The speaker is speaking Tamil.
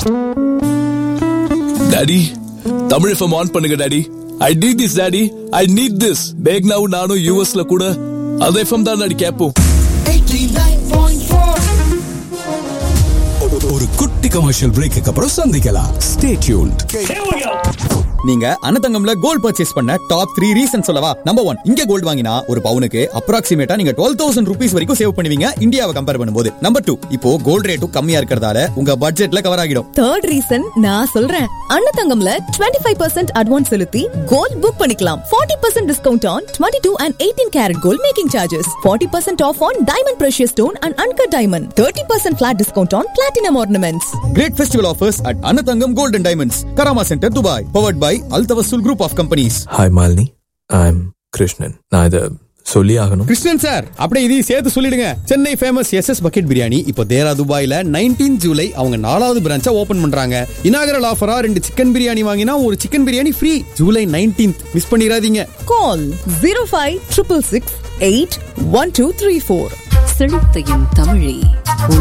டாடி தமிழ் எஃப்எம் ஆன் பண்ணுங்க daddy. I need this daddy. I need this. பேக்னாவும் நானும் யுஎஸ்ல கூட அதே எஃப்எம் தான் டாடி கேட்போம். 89.4. ஒரு குட்டி கமர்ஷியல் பிரேக்கு அப்புறம் சந்திக்கலாம். Stay tuned. நீங்க அன்னதங்கம்ல கோல்ட் பர்ச்சேஸ் பண்ண டாப் 3 ரீசன் சொல்லவா? நம்பர் 1, இங்க கோல்ட் வாங்கினா ஒரு பவுனுக்கு அப்ராக்சிமேட்டா நீங்க 12,000 rupees வரைக்கும் சேவ் பண்ணுவீங்க இந்தியாவை கம்பேர் பண்ணும்போது. நம்பர் 2, இப்போ கோல்ட் ரேட்டும் கம்மியா இருக்கிறதால உங்க பட்ஜெட்ல கவர் ஆகிடும். தேர்ட் ரீசன் நான் சொல்றேன். அன்னதங்கம்ல 25% அட்வான்ஸ் செலுத்தி கோல்ட் புக் பண்ணிக்கலாம். 40% discount on 22 and 18 karat gold making charges. 40% off on diamond precious stone and uncut diamond. 30% flat discount on platinum ornaments. Great festival offers at Annathangam Gold and Diamonds, Karama Center, Dubai. Powered by Al Tawassul Group of Companies. Hi Malini, I'm Krishnan. நான் இதை சொல்லி ஆகணும். கிருஷ்ணன் சார், அப்படியே இதையும் சேர்த்து சொல்லிடுங்க. Chennai famous SS bucket biryani இப்போ தேரா துபாயில 19 ஜூலை அவங்க 4வது பிரான்ச்சை ஓபன் பண்றாங்க. இனாகரல் ஆஃபரா 2 சிக்கன் பிரியாணி வாங்கினா ஒரு chicken biryani free. July 19th miss பண்ணிராதீங்க. Call 0566681234. செழித்தையும் தமிழே